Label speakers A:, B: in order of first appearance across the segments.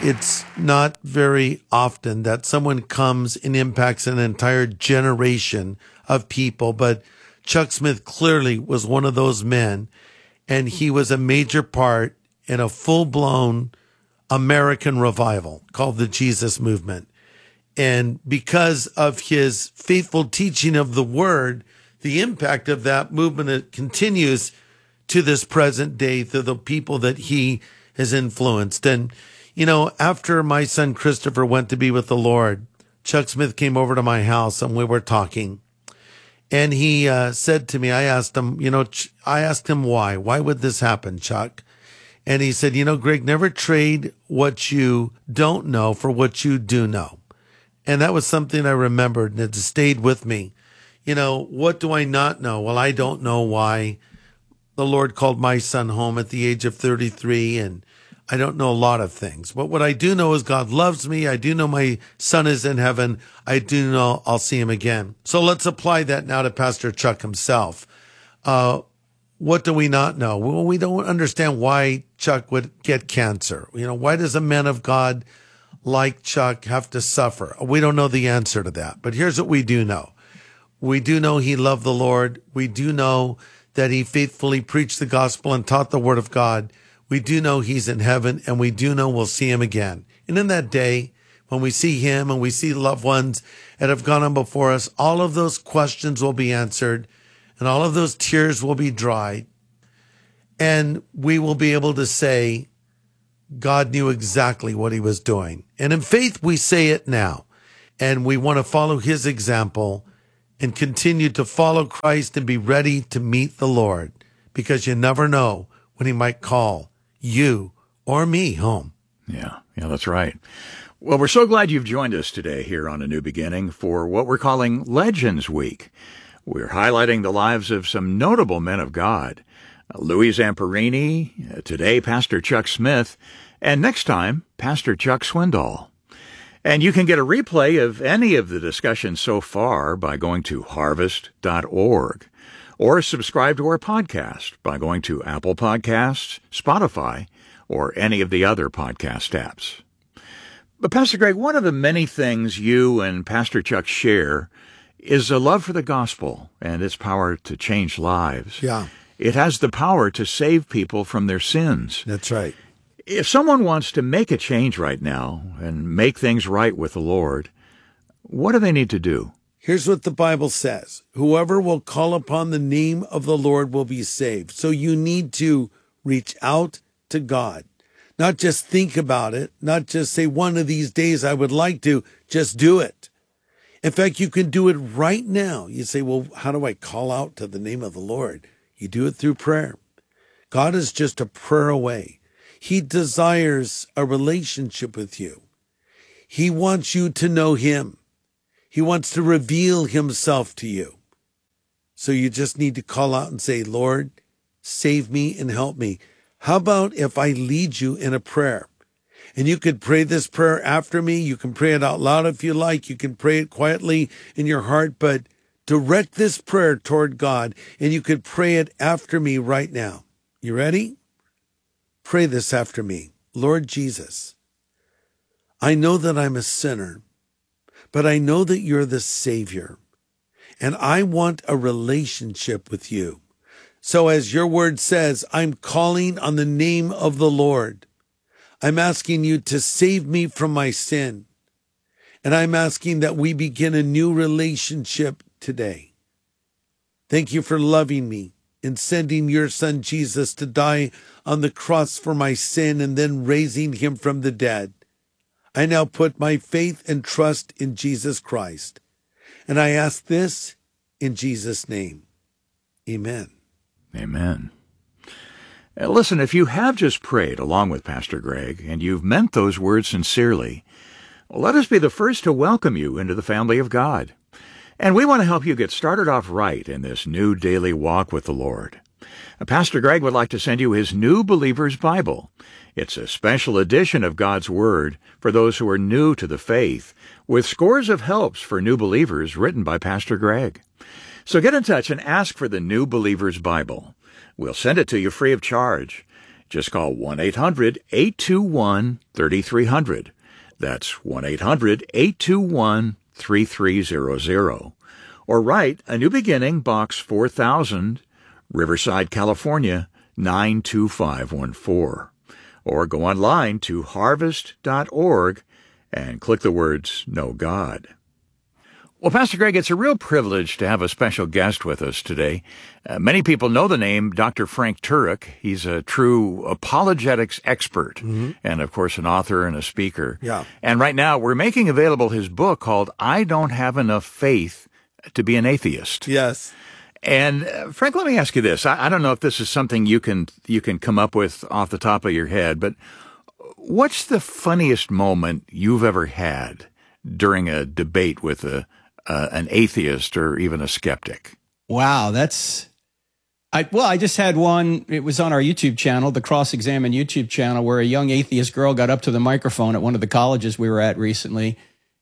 A: it's not very often that someone comes and impacts an entire generation of people, but Chuck Smith clearly was one of those men, and he was a major part in a full-blown American revival called the Jesus Movement. And because of his faithful teaching of the word, the impact of that movement continues to this present day through the people that he has influenced. And, you know, after my son Christopher went to be with the Lord, Chuck Smith came over to my house and we were talking. And he said to me, I asked him why. Why would this happen, Chuck? And he said, Greg, never trade what you don't know for what you do know. And that was something I remembered, and it stayed with me. What do I not know? Well, I don't know why the Lord called my son home at the age of 33, and I don't know a lot of things. But what I do know is God loves me. I do know my son is in heaven. I do know I'll see him again. So let's apply that now to Pastor Chuck himself. What do we not know? Well, we don't understand why Chuck would get cancer. Why does a man of God like Chuck have to suffer? We don't know the answer to that. But here's what we do know. We do know he loved the Lord. We do know that he faithfully preached the gospel and taught the word of God. We do know he's in heaven, and we do know we'll see him again. And in that day, when we see him and we see loved ones that have gone on before us, all of those questions will be answered, and all of those tears will be dried. And we will be able to say, God knew exactly what he was doing. And in faith, we say it now. And we want to follow his example and continue to follow Christ and be ready to meet the Lord, because you never know when he might call you or me home.
B: Yeah, that's right. Well, we're so glad you've joined us today here on A New Beginning for what we're calling Legends Week. We're highlighting the lives of some notable men of God. Louis Zamperini, today Pastor Chuck Smith, and next time, Pastor Chuck Swindoll. And you can get a replay of any of the discussions so far by going to harvest.org, or subscribe to our podcast by going to Apple Podcasts, Spotify, or any of the other podcast apps. But Pastor Greg, one of the many things you and Pastor Chuck share is a love for the gospel and its power to change lives.
A: Yeah.
B: It has the power to save people from their sins.
A: That's right.
B: If someone wants to make a change right now and make things right with the Lord, what do they need to do?
A: Here's what the Bible says. Whoever will call upon the name of the Lord will be saved. So you need to reach out to God. Not just think about it, not just say one of these days I would like to, just do it. In fact, you can do it right now. You say, well, how do I call out to the name of the Lord? You do it through prayer. God is just a prayer away. He desires a relationship with you. He wants you to know him. He wants to reveal himself to you. So you just need to call out and say, Lord, save me and help me. How about if I lead you in a prayer? And you could pray this prayer after me. You can pray it out loud if you like. You can pray it quietly in your heart, but direct this prayer toward God, and you could pray it after me right now. You ready? Pray this after me. Lord Jesus, I know that I'm a sinner, but I know that you're the Savior, and I want a relationship with you. So as your word says, I'm calling on the name of the Lord. I'm asking you to save me from my sin, and I'm asking that we begin a new relationship today. Thank you for loving me and sending your son Jesus to die on the cross for my sin and then raising him from the dead. I now put my faith and trust in Jesus Christ. And I ask this in Jesus' name. Amen.
B: Amen. Listen, if you have just prayed along with Pastor Greg and you've meant those words sincerely, let us be the first to welcome you into the family of God. And we want to help you get started off right in this new daily walk with the Lord. Pastor Greg would like to send you his New Believer's Bible. It's a special edition of God's Word for those who are new to the faith, with scores of helps for new believers written by Pastor Greg. So get in touch and ask for the New Believer's Bible. We'll send it to you free of charge. Just call 1-800-821-3300. That's 1-800-821-3300. Or write A New Beginning, Box 4000, Riverside, California, 92514. Or go online to harvest.org and click the words Know God. Well, Pastor Greg, it's a real privilege to have a special guest with us today. Many people know the name Dr. Frank Turek. He's a true apologetics expert and, of course, an author and a speaker.
A: Yeah.
B: And right now we're making available his book called I Don't Have Enough Faith to Be an Atheist.
A: Yes.
B: And Frank, let me ask you this. I don't know if this is something you can come up with off the top of your head, but what's the funniest moment you've ever had during a debate with an atheist or even a skeptic?
C: Wow, I just had one. It was on our YouTube channel, the Cross Examine YouTube channel, where a young atheist girl got up to the microphone at one of the colleges we were at recently,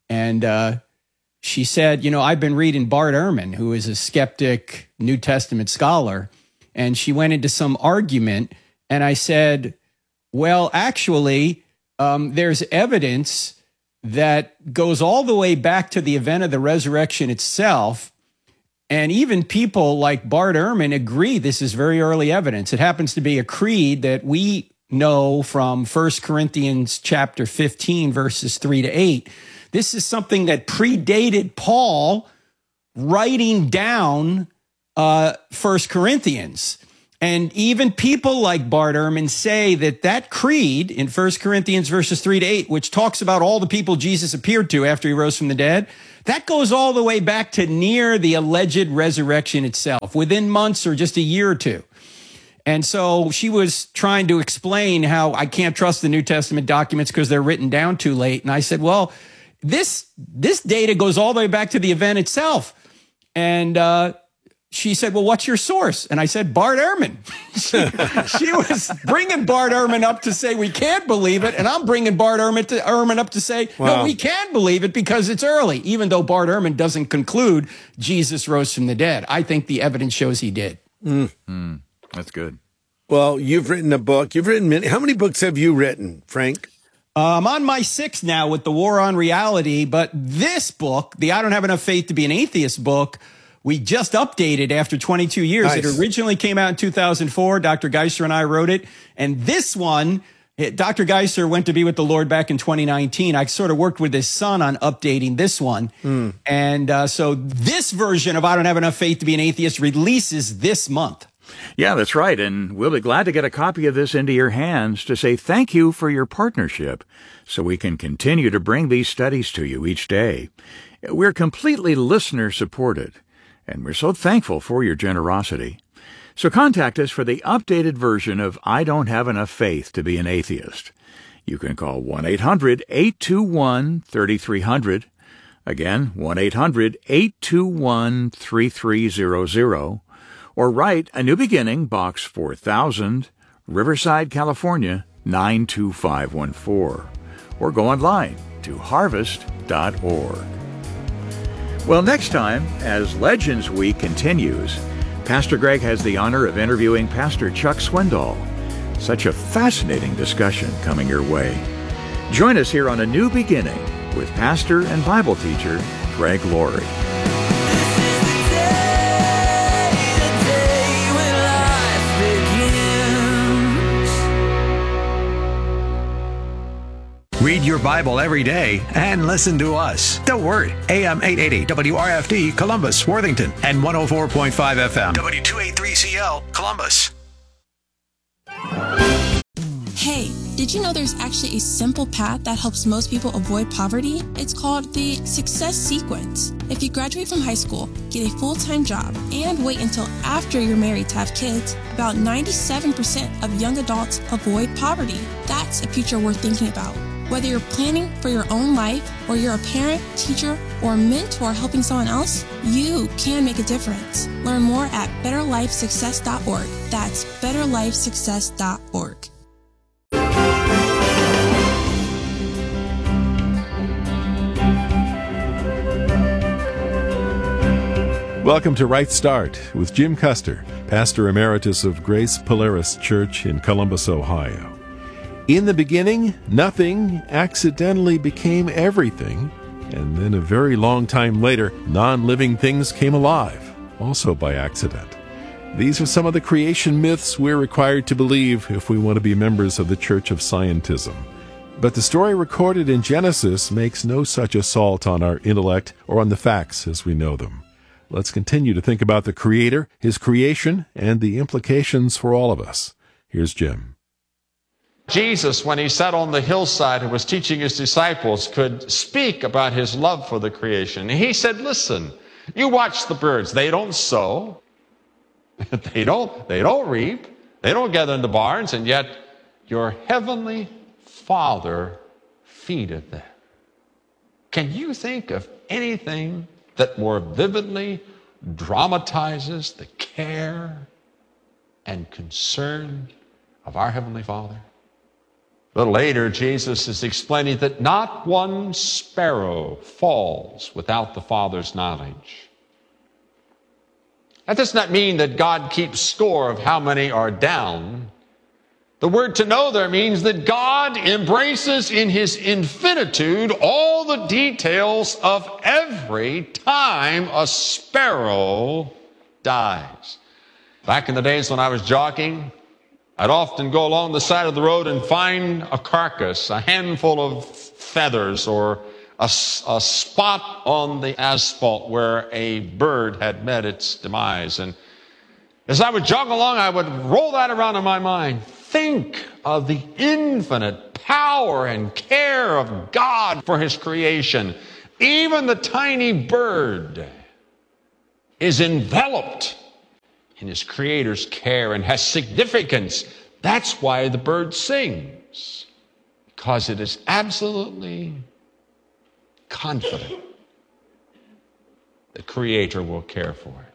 C: and she said, I've been reading Bart Ehrman, who is a skeptic New Testament scholar, and she went into some argument, and I said, well, actually, there's evidence that goes all the way back to the event of the resurrection itself. And even people like Bart Ehrman agree this is very early evidence. It happens to be a creed that we know from 1 Corinthians chapter 15, verses 3-8. This is something that predated Paul writing down 1 Corinthians. And even people like Bart Ehrman say that creed in 1 Corinthians verses 3-8, which talks about all the people Jesus appeared to after he rose from the dead, that goes all the way back to near the alleged resurrection itself, within months or just a year or two. And so she was trying to explain how I can't trust the New Testament documents because they're written down too late. And I said, well, this data goes all the way back to the event itself. And she said, well, what's your source? And I said, Bart Ehrman. She was bringing Bart Ehrman up to say we can't believe it, and I'm bringing Bart Ehrman up to say, no, we can believe it because it's early, even though Bart Ehrman doesn't conclude Jesus rose from the dead. I think the evidence shows he did.
B: That's good.
A: Well, you've written a book. You've written many. How many books have you written, Frank?
C: I'm on my 6th now with The War on Reality, but this book, the I Don't Have Enough Faith to Be an Atheist book, we just updated after 22 years.
A: Nice.
C: It originally came out in 2004. Dr. Geisler and I wrote it. And this one, Dr. Geisler went to be with the Lord back in 2019. I sort of worked with his son on updating this one. And so this version of I Don't Have Enough Faith to Be an Atheist releases this month.
B: Yeah, that's right. And we'll be glad to get a copy of this into your hands to say thank you for your partnership so we can continue to bring these studies to you each day. We're completely listener supported, and we're so thankful for your generosity. So contact us for the updated version of I Don't Have Enough Faith to Be an Atheist. You can call 1-800-821-3300. Again, 1-800-821-3300. Or write A New Beginning, Box 4000, Riverside, California, 92514. Or go online to harvest.org. Well, next time, as Legends Week continues, Pastor Greg has the honor of interviewing Pastor Chuck Swindoll. Such a fascinating discussion coming your way. Join us here on A New Beginning with pastor and Bible teacher Greg Laurie.
D: Read your Bible every day and listen to us. The Word, AM 880, WRFD, Columbus, Worthington, and 104.5 FM, W283CL, Columbus.
E: Hey, did you know there's actually a simple path that helps most people avoid poverty? It's called the Success Sequence. If you graduate from high school, get a full-time job, and wait until after you're married to have kids, about 97% of young adults avoid poverty. That's a future worth thinking about. Whether you're planning for your own life, or you're a parent, teacher, or mentor helping someone else, you can make a difference. Learn more at betterlifesuccess.org. That's betterlifesuccess.org.
F: Welcome to Right Start with Jim Custer, pastor emeritus of Grace Polaris Church in Columbus, Ohio. In the beginning, nothing accidentally became everything, and then a very long time later, non-living things came alive, also by accident. These are some of the creation myths we're required to believe if we want to be members of the Church of Scientism. But the story recorded in Genesis makes no such assault on our intellect or on the facts as we know them. Let's continue to think about the Creator, His creation, and the implications for all of us. Here's Jim.
G: Jesus, when he sat on the hillside and was teaching his disciples, could speak about his love for the creation. He said, listen, you watch the birds. They don't sow. They don't reap. They don't gather in the barns, and yet your heavenly Father feedeth them. Can you think of anything that more vividly dramatizes the care and concern of our Heavenly Father? A little later, Jesus is explaining that not one sparrow falls without the Father's knowledge. That does not mean that God keeps score of how many are down. The word to know there means that God embraces in His infinitude all the details of every time a sparrow dies. Back in the days when I was jogging, I'd often go along the side of the road and find a carcass, a handful of feathers, or a spot on the asphalt where a bird had met its demise. And as I would jog along, I would roll that around in my mind. Think of the infinite power and care of God for His creation. Even the tiny bird is enveloped in His Creator's care and has significance. That's why the bird sings, because it is absolutely confident the Creator will care for it.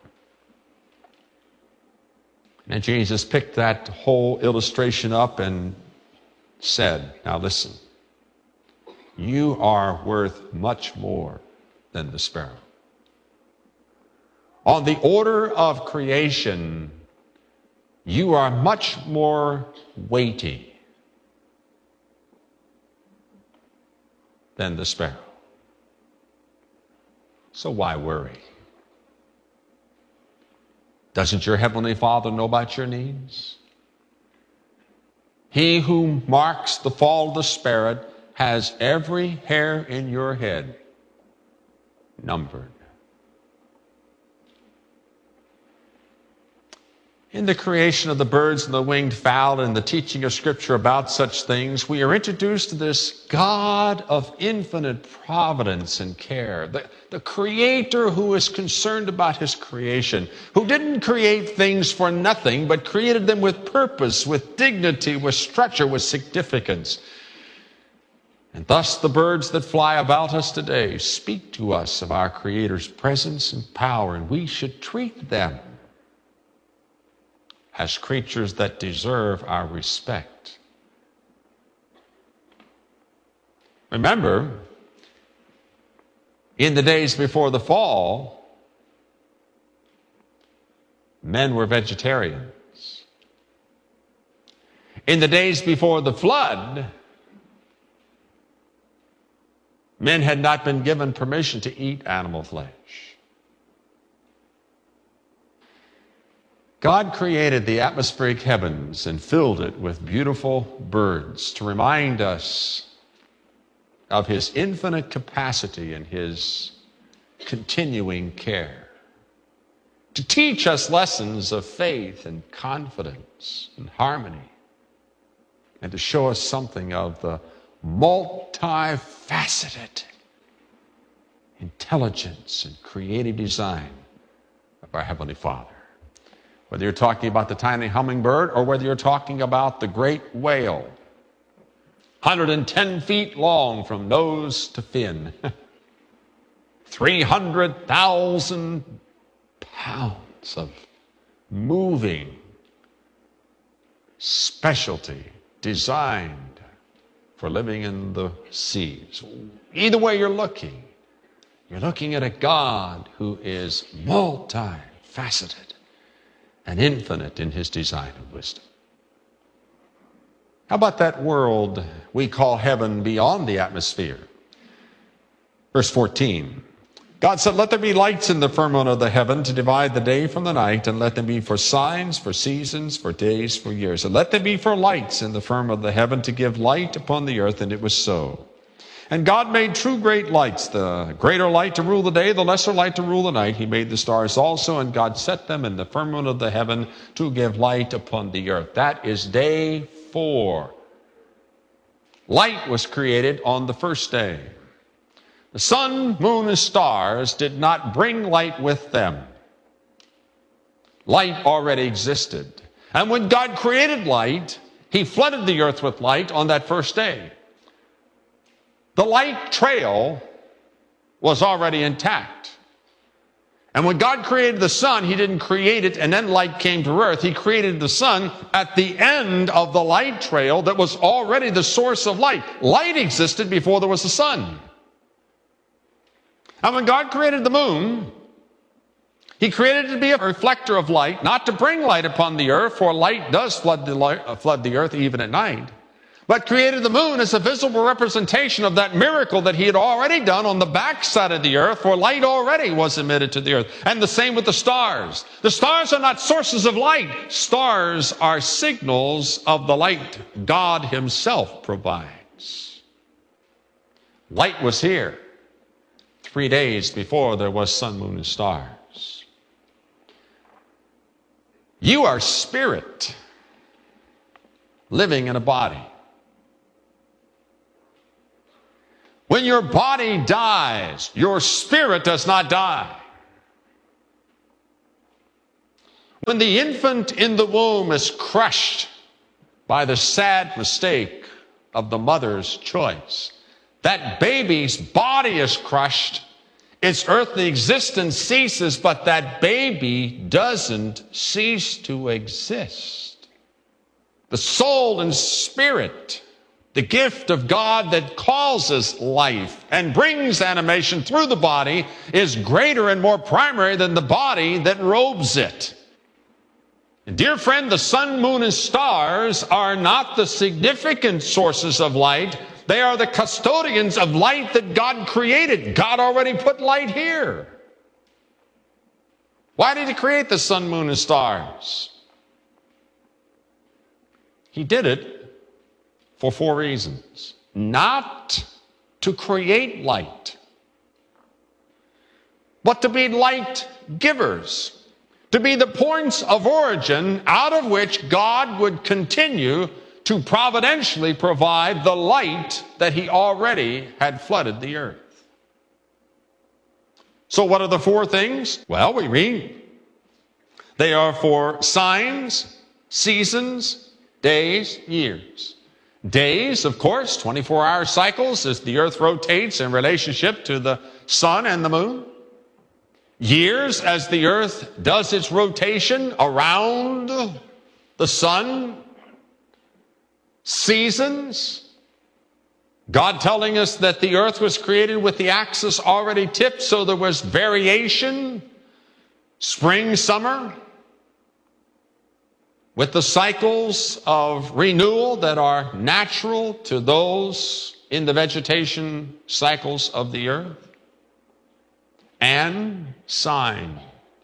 G: And Jesus picked that whole illustration up and said, now listen, you are worth much more than the sparrow. On the order of creation, you are much more weighty than the sparrow. So why worry? Doesn't your Heavenly Father know about your needs? He who marks the fall of the sparrow has every hair in your head numbered. In the creation of the birds and the winged fowl and the teaching of Scripture about such things, we are introduced to this God of infinite providence and care, the Creator who is concerned about His creation, who didn't create things for nothing, but created them with purpose, with dignity, with structure, with significance. And thus the birds that fly about us today speak to us of our Creator's presence and power, and we should treat them as creatures that deserve our respect. Remember, in the days before the fall, men were vegetarians. In the days before the flood, men had not been given permission to eat animal flesh. God created the atmospheric heavens and filled it with beautiful birds to remind us of His infinite capacity and His continuing care, to teach us lessons of faith and confidence and harmony, and to show us something of the multifaceted intelligence and creative design of our Heavenly Father. Whether you're talking about the tiny hummingbird or whether you're talking about the great whale, 110 feet long from nose to fin, 300,000 pounds of moving specialty designed for living in the seas. Either way you're looking at a God who is multifaceted and infinite in his design and wisdom. How about that world we call heaven beyond the atmosphere? Verse 14. God said, let there be lights in the firmament of the heaven to divide the day from the night, and let them be for signs, for seasons, for days, for years. And let them be for lights in the firmament of the heaven to give light upon the earth. And it was so. And God made two great lights, the greater light to rule the day, the lesser light to rule the night. He made the stars also, and God set them in the firmament of the heaven to give light upon the earth. That is day 4. Light was created on the first day. The sun, moon, and stars did not bring light with them. Light already existed. And when God created light, he flooded the earth with light on that first day. The light trail was already intact. And when God created the sun, he didn't create it and then light came to earth. He created the sun at the end of the light trail that was already the source of light. Light existed before there was a sun. And when God created the moon, he created it to be a reflector of light, not to bring light upon the earth, for light does flood the earth even at night, but created the moon as a visible representation of that miracle that he had already done on the backside of the earth, for light already was emitted to the earth. And the same with the stars. The stars are not sources of light. Stars are signals of the light God himself provides. Light was here 3 days before there was sun, moon, and stars. You are spirit living in a body. When your body dies, your spirit does not die. When the infant in the womb is crushed by the sad mistake of the mother's choice, that baby's body is crushed, its earthly existence ceases, but that baby doesn't cease to exist. The soul and spirit, the gift of God that causes life and brings animation through the body, is greater and more primary than the body that robes it. And dear friend, the sun, moon, and stars are not the significant sources of light. They are the custodians of light that God created. God already put light here. Why did he create the sun, moon, and stars? He did it for 4 reasons. Not to create light, but to be light givers, to be the points of origin out of which God would continue to providentially provide the light that he already had flooded the earth. So what are the 4 things? Well, we read. They are for signs, seasons, days, years. Days, of course, 24-hour cycles as the earth rotates in relationship to the sun and the moon. Years as the earth does its rotation around the sun. Seasons, God telling us that the earth was created with the axis already tipped, so there was variation, spring, summer, with the cycles of renewal that are natural to those in the vegetation cycles of the earth, and signs.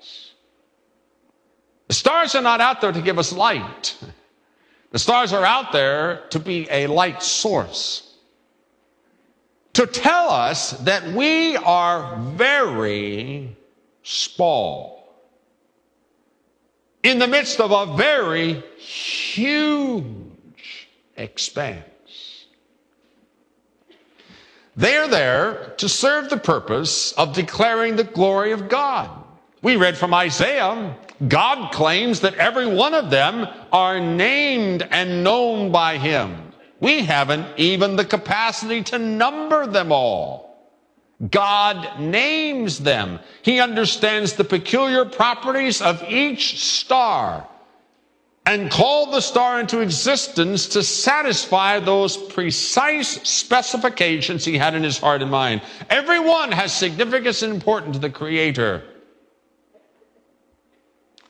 G: The stars are not out there to give us light. The stars are out there to be a light source, to tell us that we are very small in the midst of a very huge expanse. They are there to serve the purpose of declaring the glory of God. We read from Isaiah, God claims that every one of them are named and known by him. We haven't even the capacity to number them all. God names them. He understands the peculiar properties of each star and called the star into existence to satisfy those precise specifications he had in his heart and mind. Every one has significance and importance to the Creator.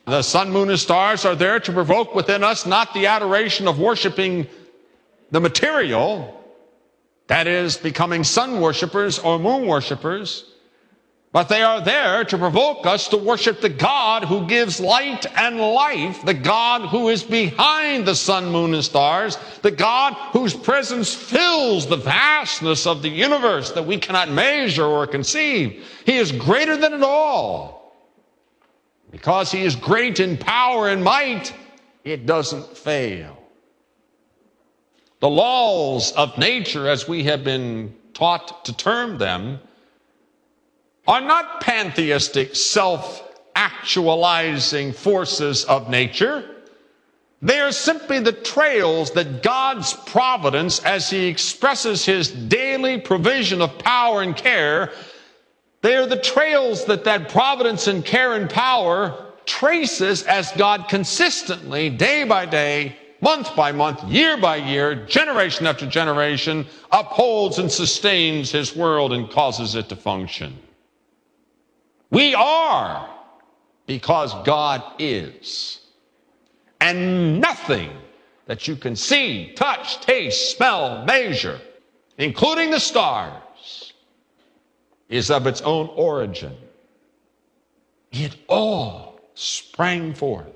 G: The sun, moon, and stars are there to provoke within us not the adoration of worshiping the material, that is, becoming sun worshipers or moon worshipers, but they are there to provoke us to worship the God who gives light and life, the God who is behind the sun, moon, and stars, the God whose presence fills the vastness of the universe that we cannot measure or conceive. He is greater than it all. Because he is great in power and might, it doesn't fail. The laws of nature, as we have been taught to term them, are not pantheistic, self-actualizing forces of nature. They are simply the trails that God's providence, as he expresses his daily provision of power and care, they are the trails that providence and care and power traces as God consistently, day by day, month by month, year by year, generation after generation, upholds and sustains his world and causes it to function. We are because God is. And nothing that you can see, touch, taste, smell, measure, including the stars, is of its own origin. It all sprang forth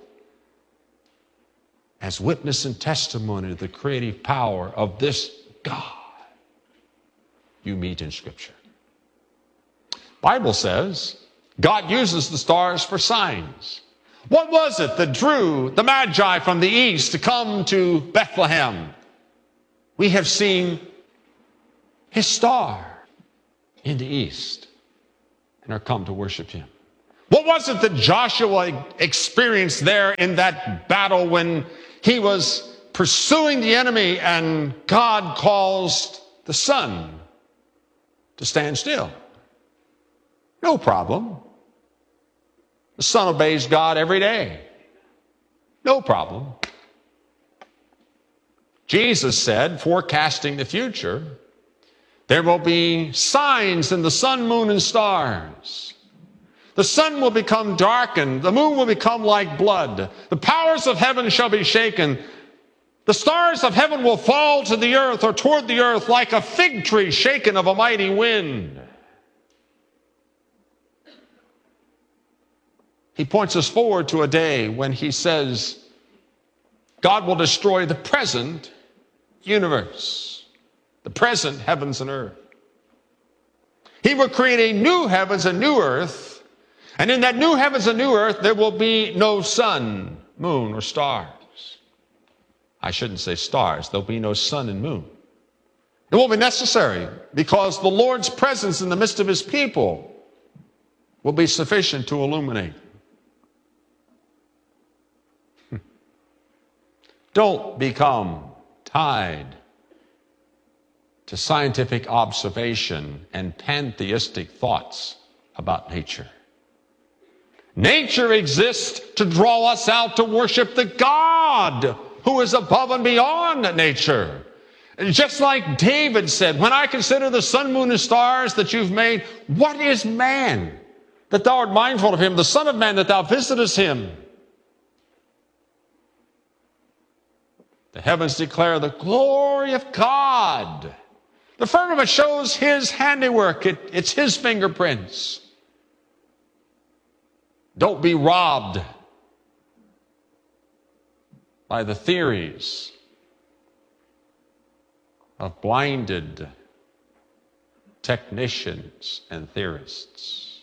G: as witness and testimony to the creative power of this God you meet in Scripture. Bible says God uses the stars for signs. What was it that drew the Magi from the east to come to Bethlehem? We have seen his star in the east and are come to worship him. What was it that Joshua experienced there in that battle when he was pursuing the enemy and God caused the sun to stand still? No problem. The sun obeys God every day. No problem. Jesus said, forecasting the future, there will be signs in the sun, moon, and stars. The sun will become darkened. The moon will become like blood. The powers of heaven shall be shaken. The stars of heaven will fall to the earth or toward the earth like a fig tree shaken of a mighty wind. He points us forward to a day when he says God will destroy the present universe, the present heavens and earth. He will create a new heavens and new earth, and in that new heavens and new earth there will be no sun, moon, or stars. I shouldn't say stars. There'll be no sun and moon. It won't be necessary because the Lord's presence in the midst of his people will be sufficient to illuminate. Don't become tied to scientific observation and pantheistic thoughts about nature. Nature exists to draw us out to worship the God who is above and beyond nature. And just like David said, when I consider the sun, moon, and stars that you've made, what is man that thou art mindful of him, the son of man that thou visitest him? The heavens declare the glory of God. The firmament shows his handiwork. It's his fingerprints. Don't be robbed by the theories of blinded technicians and theorists.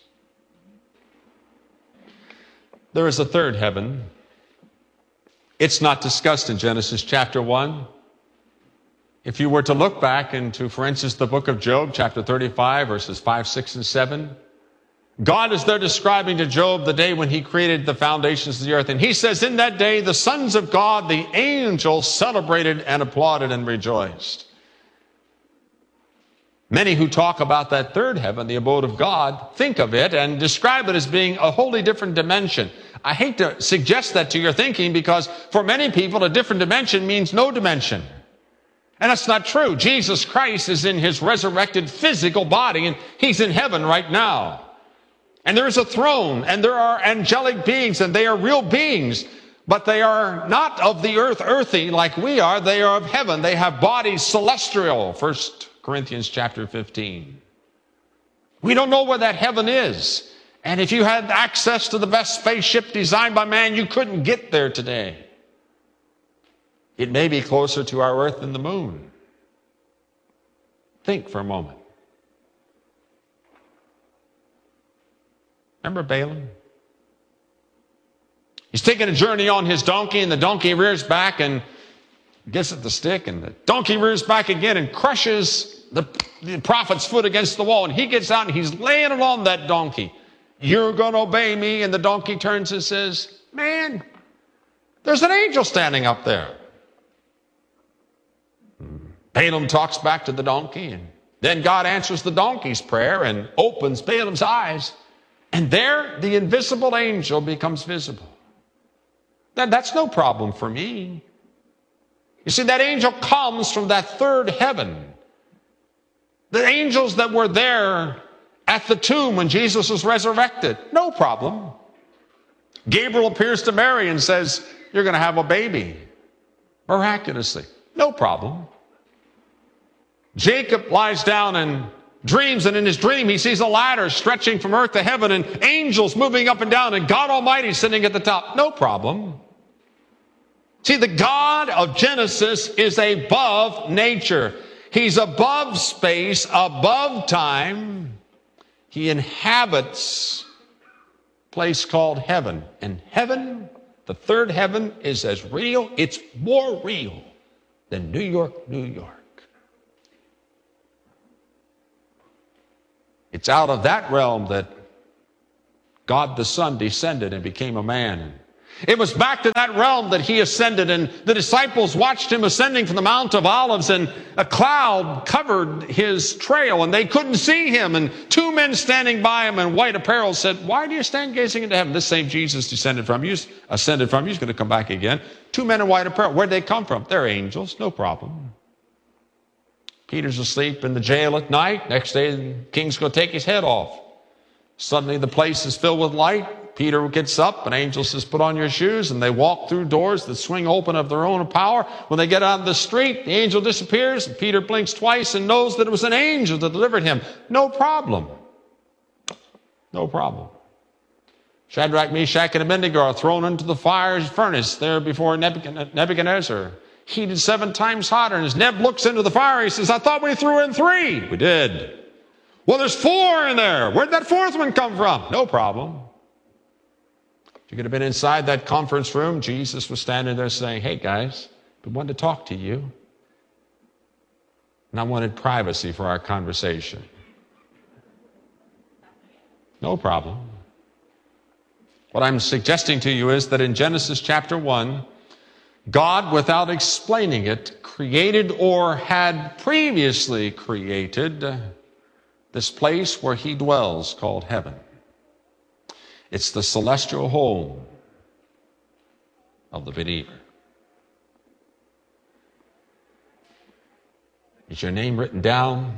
G: There is a third heaven. It's not discussed in Genesis chapter 1. If you were to look back into, for instance, the book of Job, chapter 35, verses 5, 6, and 7, God is there describing to Job the day when he created the foundations of the earth. And he says, in that day, the sons of God, the angels, celebrated and applauded and rejoiced. Many who talk about that third heaven, the abode of God, think of it and describe it as being a wholly different dimension. I hate to suggest that to your thinking because for many people, a different dimension means no dimension. And that's not true. Jesus Christ is in his resurrected physical body and he's in heaven right now. And there is a throne, and there are angelic beings, and they are real beings. But they are not of the earth, earthy like we are. They are of heaven. They have bodies celestial. 1 Corinthians chapter 15. We don't know where that heaven is. And if you had access to the best spaceship designed by man, you couldn't get there today. It may be closer to our earth than the moon. Think for a moment. Remember Balaam? He's taking a journey on his donkey, and the donkey rears back and gets at the stick, and the donkey rears back again and crushes the prophet's foot against the wall. And he gets out and he's laying it on that donkey. You're going to obey me. And the donkey turns and says, man, there's an angel standing up there. Balaam talks back to the donkey, and then God answers the donkey's prayer and opens Balaam's eyes. And there, the invisible angel becomes visible. That's no problem for me. You see, that angel comes from that third heaven. The angels that were there at the tomb when Jesus was resurrected, no problem. Gabriel appears to Mary and says, you're going to have a baby. Miraculously. No problem. Jacob lies down and dreams, and in his dream he sees a ladder stretching from earth to heaven and angels moving up and down and God Almighty sitting at the top. No problem. See, the God of Genesis is above nature. He's above space, above time. He inhabits a place called heaven. And heaven, the third heaven, is as real, it's more real than New York, New York. It's out of that realm that God the Son descended and became a man. It was back to that realm that he ascended, and the disciples watched him ascending from the Mount of Olives, and a cloud covered his trail, and they couldn't see him. And two men standing by him in white apparel said, why do you stand gazing into heaven? This same Jesus ascended from you. He's going to come back again. Two men in white apparel. Where'd they come from? They're angels. No problem. Peter's asleep in the jail at night. Next day, the king's going to take his head off. Suddenly, the place is filled with light. Peter gets up, an angel says, put on your shoes, and they walk through doors that swing open of their own power. When they get out on the street, the angel disappears, and Peter blinks twice and knows that it was an angel that delivered him. No problem. No problem. Shadrach, Meshach, and Abednego are thrown into the fiery furnace there before Nebuchadnezzar, heated 7 times hotter. And as Neb looks into the fire, he says, I thought we threw in 3. We did. Well, there's 4 in there. Where'd that 4th one come from? No problem. If you could have been inside that conference room, Jesus was standing there saying, hey guys, we wanted to talk to you. And I wanted privacy for our conversation. No problem. What I'm suggesting to you is that in Genesis chapter 1, God, without explaining it, created or had previously created this place where he dwells called heaven. It's the celestial home of the believer. Is your name written down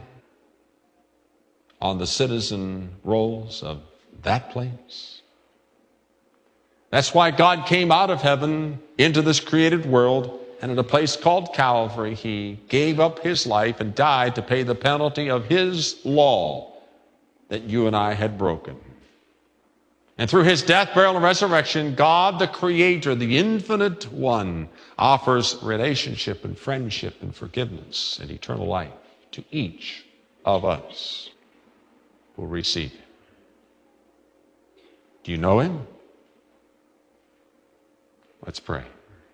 G: on the citizen rolls of that place? That's why God came out of heaven into this created world, and at a place called Calvary, he gave up his life and died to pay the penalty of his law that you and I had broken. And through his death, burial, and resurrection, God, the Creator, the Infinite One, offers relationship and friendship and forgiveness and eternal life to each of us who receive him. Do you know him? Let's pray.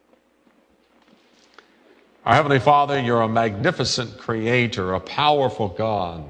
G: Our Heavenly Father, you're a magnificent Creator, a powerful God.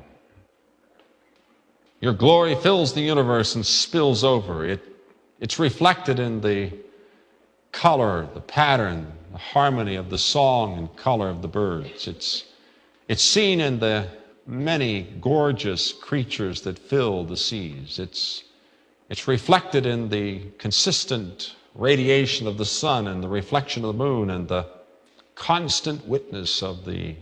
G: Your glory fills the universe and spills over. It's reflected in the color, the pattern, the harmony of the song and color of the birds. It's seen in the many gorgeous creatures that fill the seas. It's reflected in the consistent radiation of the sun and the reflection of the moon and the constant witness of the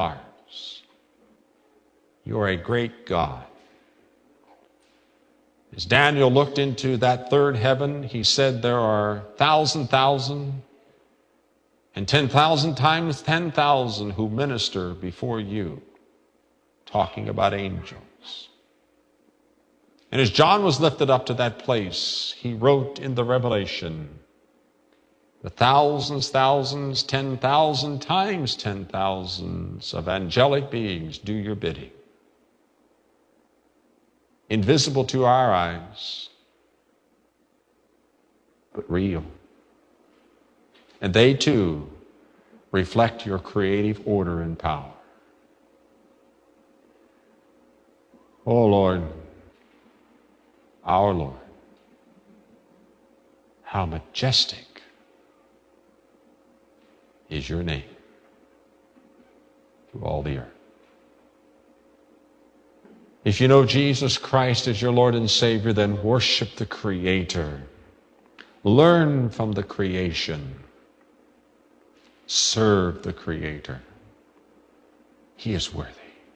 G: stars. You are a great God. As Daniel looked into that third heaven, he said there are 1,000,000 and 10,000 times 10,000 who minister before you, talking about angels. And as John was lifted up to that place, he wrote in the Revelation, the thousands, 10,000 times 10,000s of angelic beings do your bidding. Invisible to our eyes, but real. And they too reflect your creative order and power. Oh Lord, our Lord, how majestic is your name through all the earth. If you know Jesus Christ as your Lord and Savior, then worship the Creator. Learn from the creation. Serve the Creator. He is worthy.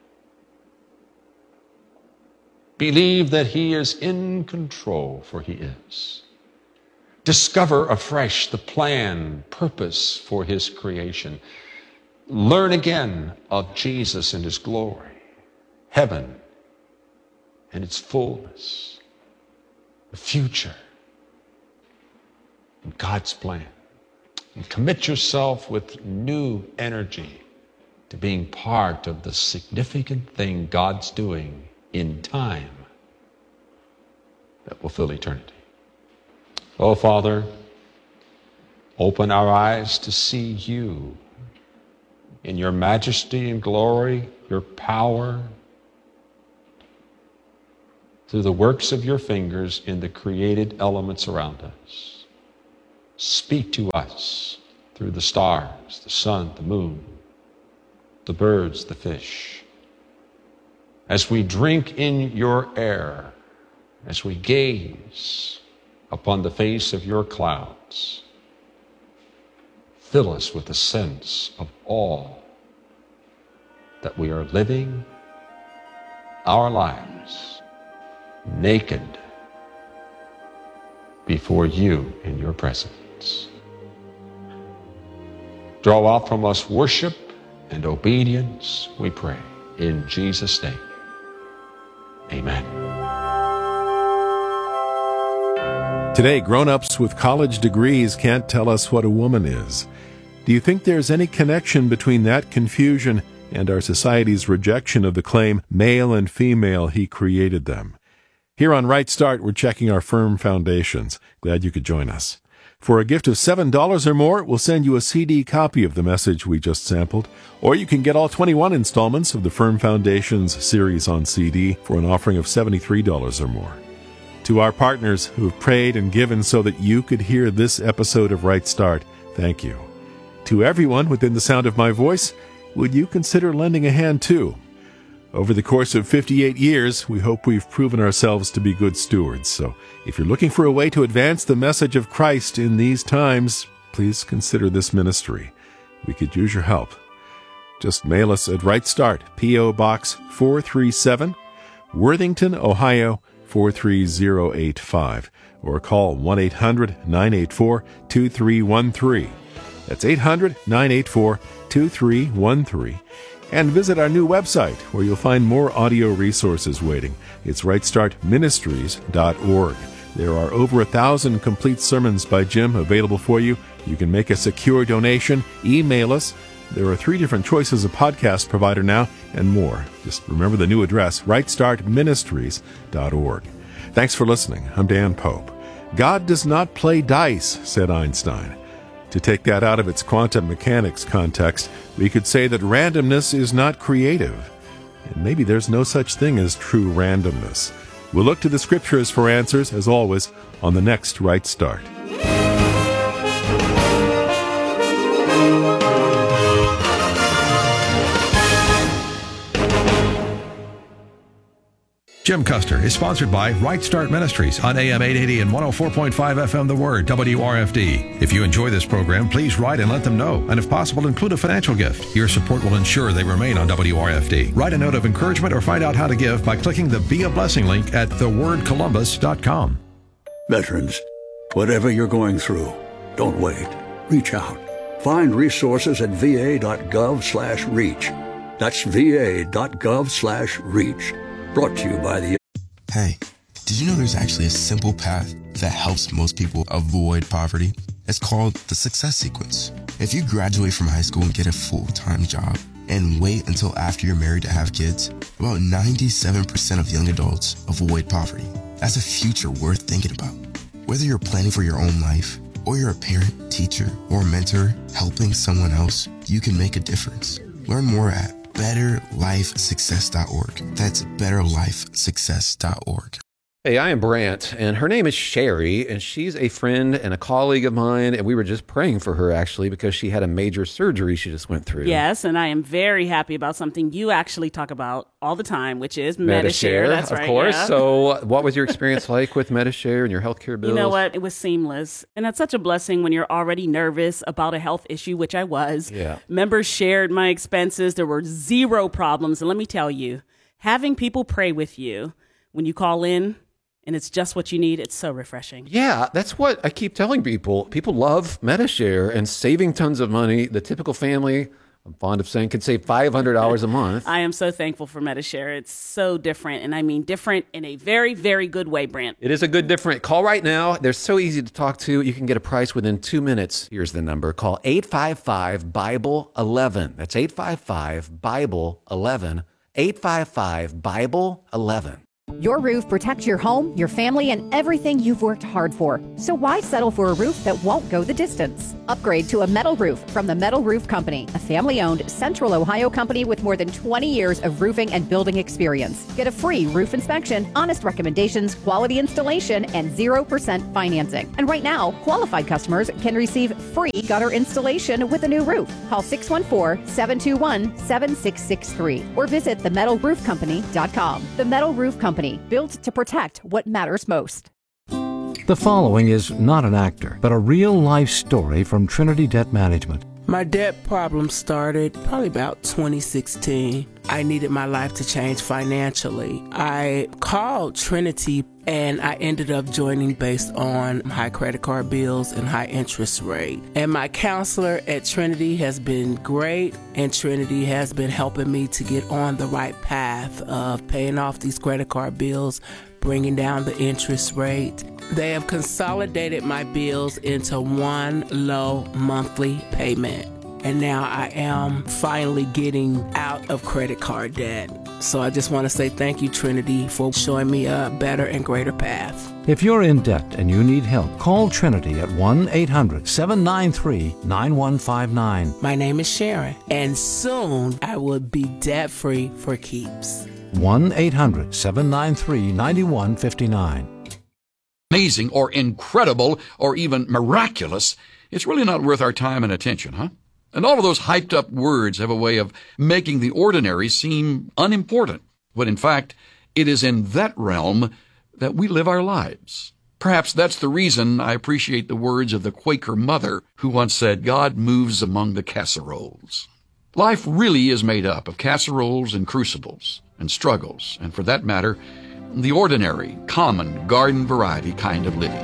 G: Believe that He is in control, for He is. Discover afresh the plan, purpose for His creation. Learn again of Jesus and His glory, heaven and its fullness, the future, and God's plan. And commit yourself with new energy to being part of the significant thing God's doing in time that will fill eternity. Oh, Father, open our eyes to see you in your majesty and glory, your power, through the works of your fingers in the created elements around us. Speak to us through the stars, the sun, the moon, the birds, the fish. As we drink in your air, as we gaze upon the face of your clouds, fill us with a sense of awe that we are living our lives naked before you in your presence. Draw out from us worship and obedience, we pray, in Jesus' name. Amen.
F: Today, grown-ups with college degrees can't tell us what a woman is. Do you think there's any connection between that confusion and our society's rejection of the claim, male and female, He created them? Here on Right Start, we're checking our firm foundations. Glad you could join us. For a gift of $7 or more, we'll send you a CD copy of the message we just sampled, or you can get all 21 installments of the Firm Foundations series on CD for an offering of $73 or more. To our partners who have prayed and given so that you could hear this episode of Right Start, thank you. To everyone within the sound of my voice, would you consider lending a hand too? Over the course of 58 years, we hope we've proven ourselves to be good stewards. So if you're looking for a way to advance the message of Christ in these times, please consider this ministry. We could use your help. Just mail us at Right Start, P.O. Box 437, Worthington, Ohio 43085, or call 1-800-984-2313. That's 800-984-2313. And visit our new website, where you'll find more audio resources waiting. It's rightstartministries.org. There are over 1,000 complete sermons by Jim available for you. You can make a secure donation, email us. There are 3 different choices of podcast provider now, and more. Just remember the new address, rightstartministries.org. Thanks for listening. I'm Dan Pope. God does not play dice, said Einstein. To take that out of its quantum mechanics context, we could say that randomness is not creative. And maybe there's no such thing as true randomness. We'll look to the Scriptures for answers, as always, on the next Right Start.
D: Jim Custer is sponsored by Right Start Ministries on AM 880 and 104.5 FM The Word, WRFD. If you enjoy this program, please write and let them know. And if possible, include a financial gift. Your support will ensure they remain on WRFD. Write a note of encouragement or find out how to give by clicking the Be a Blessing link at thewordcolumbus.com.
H: Veterans, whatever you're going through, don't wait. Reach out. Find resources at va.gov/reach. That's va.gov/reach. Brought to you by the...
I: Hey, did you know there's actually a simple path that helps most people avoid poverty? It's called the Success Sequence. If you graduate from high school and get a full-time job and wait until after you're married to have kids, about 97% of young adults avoid poverty. That's a future worth thinking about. Whether you're planning for your own life, or you're a parent, teacher, or mentor helping someone else, you can make a difference. Learn more at betterlifesuccess.org. That's betterlifesuccess.org.
J: Hey, I am Brant, and her name is Sherry, and she's a friend and a colleague of mine, and we were just praying for her, actually, because she had a major surgery she just went through.
K: Yes, and I am very happy about something you actually talk about all the time, which is Medi-Share. That's right,
J: of course.
K: Yeah.
J: So what was your experience like with Medi-Share and your healthcare bills?
K: You know what? It was seamless, and that's such a blessing when you're already nervous about a health issue, which I was.
J: Yeah.
K: Members shared my expenses. There were zero problems, and let me tell you, having people pray with you when you call in, and it's just what you need, it's so refreshing.
J: Yeah, that's what I keep telling people. People love Medi-Share and saving tons of money. The typical family, I'm fond of saying, could save $500 a month.
K: I am so thankful for Medi-Share. It's so different, and I mean different in a very, very good way, Brant.
J: It is a good different. Call right now. They're so easy to talk to. You can get a price within 2 minutes. Here's the number. Call 855-BIBLE-11. That's 855-BIBLE-11. 855-BIBLE-11.
L: Your roof protects your home, your family, and everything you've worked hard for. So why settle for a roof that won't go the distance? Upgrade to a metal roof from the Metal Roof Company, a family-owned Central Ohio company with more than 20 years of roofing and building experience. Get a free roof inspection, honest recommendations, quality installation, and 0% financing. And right now, qualified customers can receive free gutter installation with a new roof. Call 614-721-7663 or visit themetalroofcompany.com. The Metal Roof Company, built to protect what matters most.
M: The following is not an actor, but a real-life story from Trinity Debt Management.
N: My debt problem started probably about 2016. I needed my life to change financially. I called Trinity and I ended up joining based on high credit card bills and high interest rate. And my counselor at Trinity has been great, and Trinity has been helping me to get on the right path of paying off these credit card bills, bringing down the interest rate. They have consolidated my bills into one low monthly payment. And now I am finally getting out of credit card debt. So I just want to say thank you, Trinity, for showing me a better and greater path.
M: If you're in debt and you need help, call Trinity at 1-800-793-9159.
N: My name is Sharon, and soon I will be debt-free for keeps.
M: 1-800-793-9159.
O: Amazing or incredible or even miraculous, it's really not worth our time and attention, huh? And all of those hyped up words have a way of making the ordinary seem unimportant, when in fact, it is in that realm that we live our lives. Perhaps that's the reason I appreciate the words of the Quaker mother who once said, God moves among the casseroles. Life really is made up of casseroles and crucibles and struggles, and for that matter, the ordinary, common, garden variety kind of living.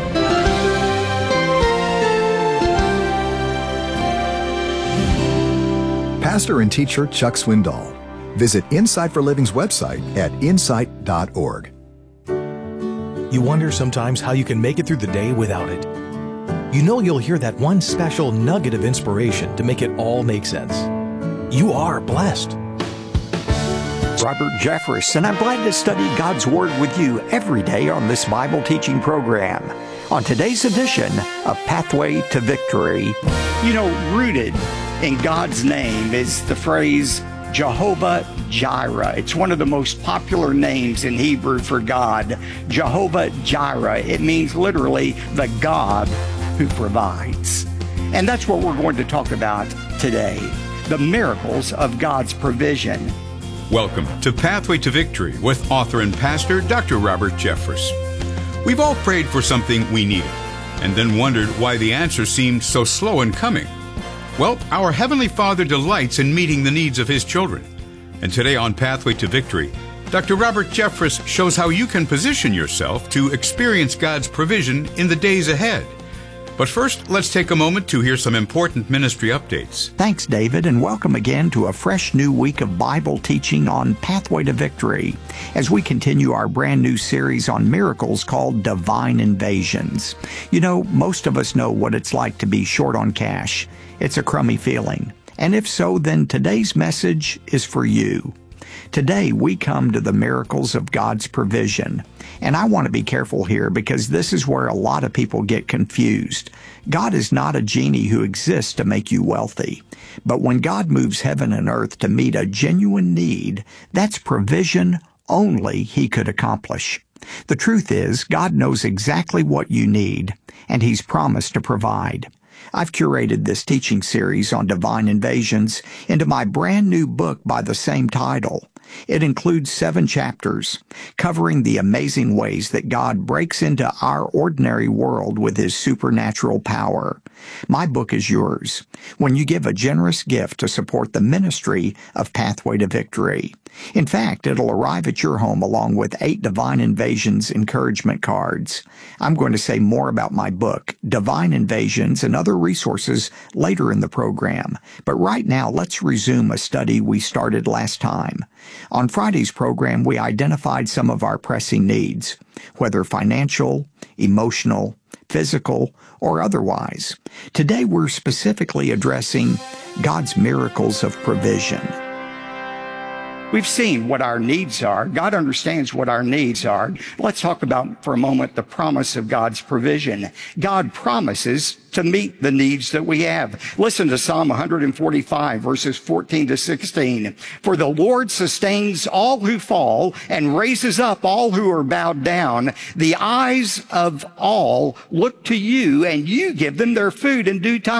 P: Pastor and teacher Chuck Swindoll. Visit Insight for Living's website at insight.org.
Q: You wonder sometimes how you can make it through the day without it. You know you'll hear that one special nugget of inspiration to make it all make sense. You are blessed.
R: Robert Jeffress, and I'm glad to study God's Word with you every day on this Bible teaching program. On today's edition of Pathway to Victory.
S: You know, rooted in God's name is the phrase Jehovah Jireh. It's one of the most popular names in Hebrew for God, Jehovah Jireh. It means literally the God who provides. And that's what we're going to talk about today, the miracles of God's provision.
T: Welcome to Pathway to Victory with author and pastor Dr. Robert Jeffress. We've all prayed for something we needed and then wondered why the answer seemed so slow in coming. Well, our Heavenly Father delights in meeting the needs of His children. And today on Pathway to Victory, Dr. Robert Jeffress shows how you can position yourself to experience God's provision in the days ahead. But first, let's take a moment to hear some important ministry updates.
R: Thanks, David, and welcome again to a fresh new week of Bible teaching on Pathway to Victory as we continue our brand new series on miracles called Divine Invasions. You know, most of us know what it's like to be short on cash. It's a crummy feeling. And if so, then today's message is for you. Today, we come to the miracles of God's provision. And I want to be careful here because this is where a lot of people get confused. God is not a genie who exists to make you wealthy. But when God moves heaven and earth to meet a genuine need, that's provision only He could accomplish. The truth is, God knows exactly what you need, and He's promised to provide. I've curated this teaching series on divine invasions into my brand new book by the same title. It includes 7 chapters covering the amazing ways that God breaks into our ordinary world with His supernatural power. My book is yours when you give a generous gift to support the ministry of Pathway to Victory. In fact, it'll arrive at your home along with 8 Divine Invasions encouragement cards. I'm going to say more about my book, Divine Invasions, and other resources later in the program. But right now, let's resume a study we started last time. On Friday's program, we identified some of our pressing needs, whether financial, emotional, physical, or otherwise. Today, we're specifically addressing God's miracles of provision.
S: We've seen what our needs are. God understands what our needs are. Let's talk about, for a moment, the promise of God's provision. God promises to meet the needs that we have. Listen to Psalm 145, verses 14 to 16. For the Lord sustains all who fall and raises up all who are bowed down. The eyes of all look to you, and you give them their food in due time.